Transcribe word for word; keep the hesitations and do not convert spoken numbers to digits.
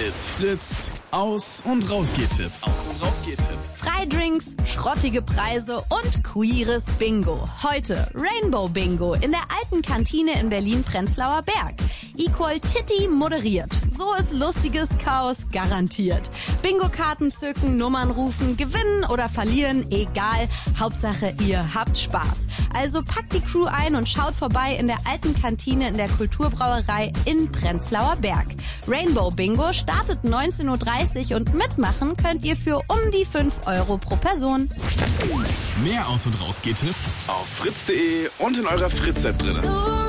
It's Fritz Aus- und Rausgehtipps. Aus- und Rausgehtipps. Freidrinks, schrottige Preise und queeres Bingo. Heute Rainbow Bingo in der alten Kantine in Berlin-Prenzlauer Berg. Equal Titty moderiert. So ist lustiges Chaos garantiert. Bingo-Karten zücken, Nummern rufen, gewinnen oder verlieren, egal. Hauptsache, ihr habt Spaß. Also packt die Crew ein und schaut vorbei in der alten Kantine in der Kulturbrauerei in Prenzlauer Berg. Rainbow Bingo startet neunzehn Uhr dreißig und mitmachen könnt ihr für um die fünf Euro pro Person. Mehr Aus- und Rausgehtipps auf fritz punkt de und in eurer Fritz-App drin.